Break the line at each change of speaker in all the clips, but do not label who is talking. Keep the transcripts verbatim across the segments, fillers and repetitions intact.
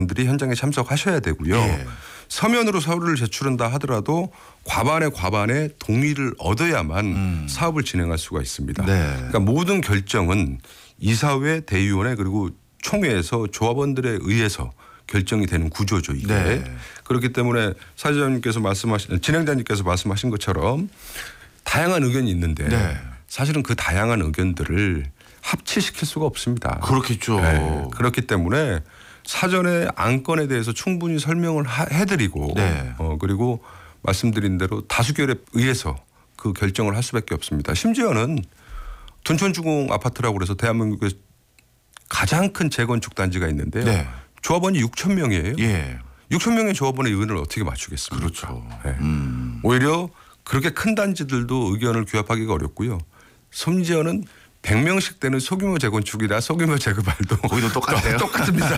분들이 현장에 참석하셔야 되고요.
예.
서면으로 서류를 제출한다 하더라도 과반의 과반의 동의를 얻어야만
음.
사업을 진행할 수가 있습니다.
네.
그러니까 모든 결정은 이사회, 대의원회 그리고 총회에서 조합원들에 의해서 결정이 되는 구조죠. 이게.
네.
그렇기 때문에 사회자님께서 말씀하신 진행자님께서 말씀하신 것처럼 다양한 의견이 있는데
네.
사실은 그 다양한 의견들을 합치시킬 수가 없습니다.
그렇겠죠.
네. 그렇기 때문에 사전에 안건에 대해서 충분히 설명을 하, 해드리고
네.
어, 그리고 말씀드린 대로 다수결에 의해서 그 결정을 할 수밖에 없습니다. 심지어는 둔촌주공 아파트라고 그래서 대한민국의 가장 큰 재건축 단지가 있는데요.
네.
조합원이 육천 명이에요.
예.
육천 명의 조합원의 의견을 어떻게 맞추겠습니까?
그렇죠.
네.
음.
오히려 그렇게 큰 단지들도 의견을 규합하기가 어렵고요. 심지어는 백 명씩 되는 소규모 재건축이나 소규모 재개발도
거기도 똑같아요.
똑같습니다.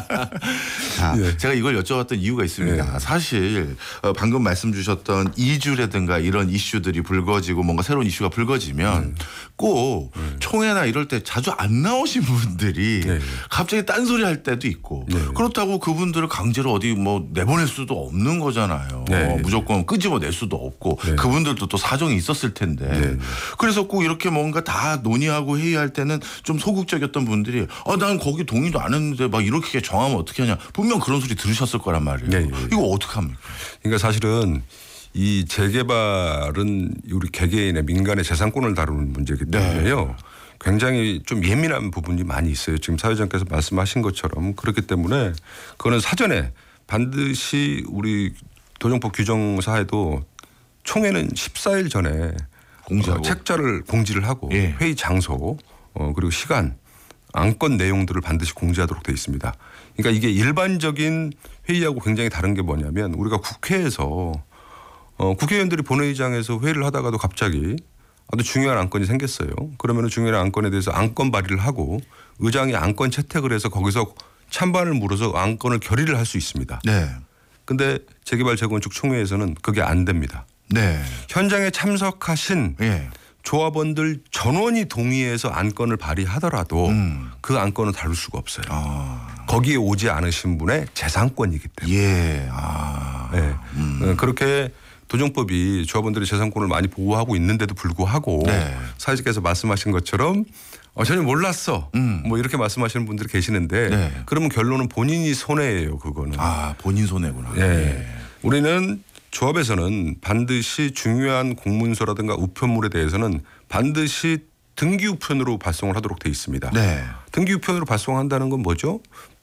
자,
예.
제가 이걸 여쭤봤던 이유가 있습니다.
예.
사실 방금 말씀 주셨던 이주라든가 이런 이슈들이 불거지고 뭔가 새로운 이슈가 불거지면
음.
꼭 음. 총회나 이럴 때 자주 안 나오신 분들이
네.
갑자기 딴소리 할 때도 있고
네.
그렇다고 그분들을 강제로 어디 뭐 내보낼 수도 없는 거잖아요.
네.
무조건 끄집어 낼 수도 없고
네.
그분들도 또 사정이 있었을 텐데
네.
그래서 꼭 이렇게 뭔가 다 논의하고 회의할 때는 좀 소극적이었던 분들이 아, 난 거기 동의도 안 했는데 막 이렇게 정하면 어떻게 하냐. 분명 그런 소리 들으셨을 거란 말이에요.
네, 네.
이거 어떻게 합니까?
그러니까 사실은 이 재개발은 우리 개개인의 민간의 재산권을 다루는 문제이기 때문에요.
네.
굉장히 좀 예민한 부분이 많이 있어요. 지금 사회자께서 말씀하신 것처럼 그렇기 때문에 그거는 사전에 반드시 우리 도정법 규정사에도 총회는 십사 일 전에
공지하고.
어, 책자를 공지를 하고
예.
회의 장소 어, 그리고 시간 안건 내용들을 반드시 공지하도록 되어 있습니다. 그러니까 이게 일반적인 회의하고 굉장히 다른 게 뭐냐면 우리가 국회에서 어, 국회의원들이 본회의장에서 회의를 하다가도 갑자기 아주 중요한 안건이 생겼어요. 그러면 중요한 안건에 대해서 안건 발의를 하고 의장이 안건 채택을 해서 거기서 찬반을 물어서 안건을 결의를 할 수 있습니다.
네.
근데 재개발 재건축 총회에서는 그게 안 됩니다.
네.
현장에 참석하신
예.
조합원들 전원이 동의해서 안건을 발의하더라도
음.
그 안건은 다룰 수가 없어요.
아.
거기에 오지 않으신 분의 재산권이기 때문에.
예. 아.
네.
음.
그렇게 도정법이 조합원들의 재산권을 많이 보호하고 있는데도 불구하고
네.
사회자께서 말씀하신 것처럼 어, 전혀 몰랐어.
음.
뭐 이렇게 말씀하시는 분들이 계시는데
네.
그러면 결론은 본인이 손해예요. 그거는.
아, 본인 손해구나.
예.
예.
우리는 조합에서는 반드시 중요한 공문서라든가 우편물에 대해서는 반드시 등기 우편으로 발송을 하도록 되어 있습니다.
네.
등기 우편으로 발송한다는 건 뭐죠?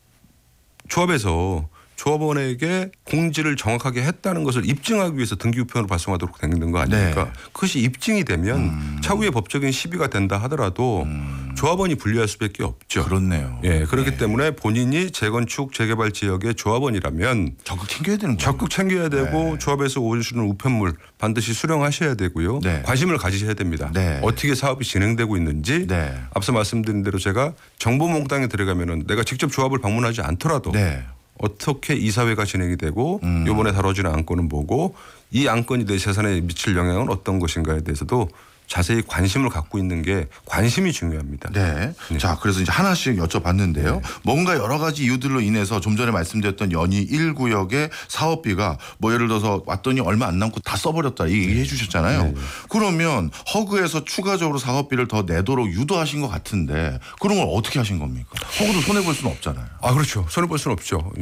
조합에서 조합원에게 공지를 정확하게 했다는 것을 입증하기 위해서 등기 우편으로 발송하도록 되는 거 아닙니까?
네.
그것이 입증이 되면
음.
차후에 법적인 시비가 된다 하더라도
음.
조합원이 불리할 수밖에 없죠.
그렇네요.
예, 그렇기
네.
때문에 본인이 재건축 재개발 지역의 조합원이라면
적극 챙겨야 되는 거예요.
적극 챙겨야 되고
네.
조합에서 오시는 우편물 반드시 수령하셔야 되고요.
네.
관심을 가지셔야 됩니다.
네.
어떻게 사업이 진행되고 있는지
네.
앞서 말씀드린 대로 제가 정보몽땅에 들어가면은 내가 직접 조합을 방문하지 않더라도
네.
어떻게 이사회가 진행이 되고
음.
이번에 다뤄지는 안건은 뭐고 이 안건이 내 재산에 미칠 영향은 어떤 것인가에 대해서도 자세히 관심을 갖고 있는 게 관심이 중요합니다.
네.
네.
자, 그래서 이제 하나씩 여쭤봤는데요.
네.
뭔가 여러 가지 이유들로 인해서 좀 전에 말씀드렸던 연희 일 구역의 사업비가 뭐 예를 들어서 왔더니 얼마 안 남고 다 써버렸다 이 얘기해 주셨잖아요.
네.
그러면 허그에서 추가적으로 사업비를 더 내도록 유도하신 것 같은데 그런 걸 어떻게 하신 겁니까? 허그도 손해볼 수는 없잖아요.
아 그렇죠. 손해볼 수는 없죠.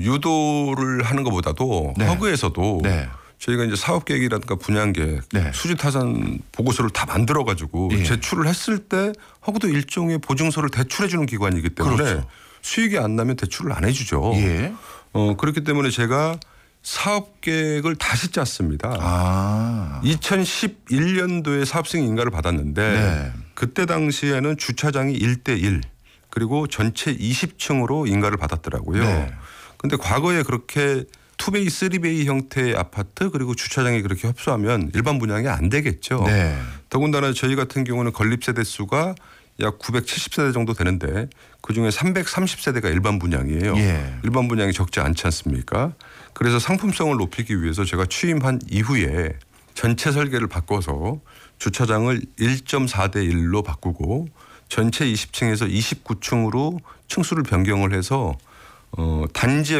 유도를 하는 것보다도
네.
허그에서도
네.
저희가 이제 사업 계획이라든가 분양 계획,
네.
수지 타산 보고서를 다 만들어 가지고
예.
제출을 했을 때 허그도 일종의 보증서를 대출해 주는 기관이기 때문에
그렇죠.
수익이 안 나면 대출을 안 해주죠.
예.
어 그렇기 때문에 제가 사업 계획을 다시 짰습니다.
아.
이천십일 년도에 사업 승인 인가를 받았는데
네.
그때 당시에는 주차장이 일 대 일 그리고 전체 이십 층으로 인가를 받았더라고요.
네.
그런데 과거에 그렇게 투베이, 쓰리베이 형태의 아파트 그리고 주차장이 그렇게 협소하면 일반 분양이 안 되겠죠.
네.
더군다나 저희 같은 경우는 건립 세대 수가 약 구백칠십 세대 정도 되는데 그중에 삼백삼십 세대가 일반 분양이에요.
예.
일반 분양이 적지 않지 않습니까? 그래서 상품성을 높이기 위해서 제가 취임한 이후에 전체 설계를 바꿔서 주차장을 일 점 사 대 일로 바꾸고 전체 이십 층에서 이십구 층으로 층수를 변경을 해서 어, 단지